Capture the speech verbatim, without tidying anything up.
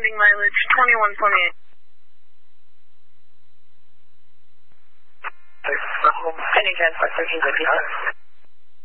Estimating mileage twenty-one point eight. Pending transport, thirteen fifty-six.